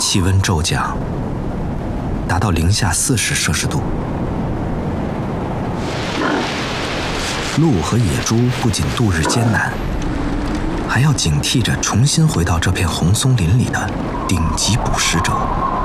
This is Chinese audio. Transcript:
气温骤降，达到-40°C。鹿和野猪不仅度日艰难，还要警惕着重新回到这片红松林里的顶级捕食者。